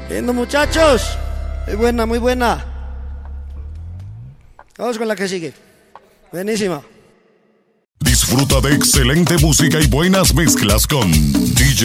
Lindo, muchachos. Muy buena, muy buena. Vamos con la que sigue. Buenísima. Disfruta de excelente música y buenas mezclas con DJ